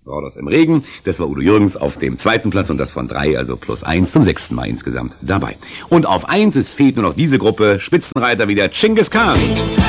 Rhodos im Regen, das war Udo Jürgens auf dem 2. Platz und das von 3, also +1 zum 6. Mal insgesamt dabei. Und auf 1, es fehlt nur noch diese Gruppe, Spitzenreiter wieder Genghis Khan.